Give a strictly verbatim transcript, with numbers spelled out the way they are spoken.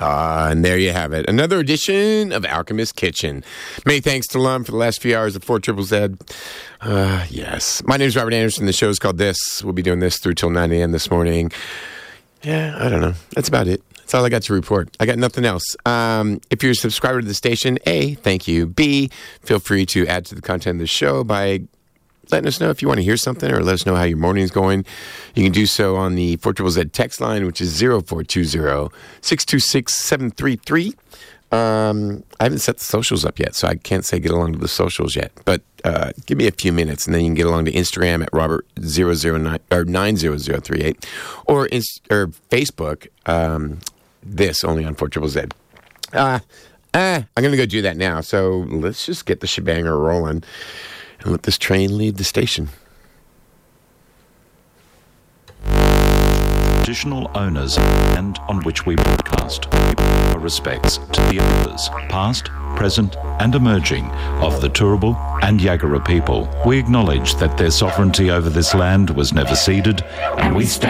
Uh, and there you have it. Another edition of Alchemist Kitchen. Many thanks to Lum for the last few hours of four Triple Z. Uh, yes. My name is Robert Anderson. The show is called This. We'll be doing this through till nine a.m. this morning. Yeah, I don't know. That's about it. That's all I got to report. I got nothing else. Um, if you're a subscriber to the station, A, thank you. B, feel free to add to the content of the show by letting us know if you want to hear something or let us know how your morning's going. You can do so on the four Triple Z text line, which is zero four two zero, six two six, seven three three. Um, I haven't set the socials up yet, so I can't say get along to the socials yet. But uh, give me a few minutes, and then you can get along to Instagram at Robert zero zero nine or nine zero zero three eight, or inst- or Facebook. Um, this only on four Triple Z. Uh, uh, I'm going to go do that now. So let's just get the shebanger rolling and let this train leave the station. Traditional owners and on which we broadcast. Our respects to the elders, past, present and emerging, of the Turrbal and Yagara people. We acknowledge that their sovereignty over this land was never ceded, and we stand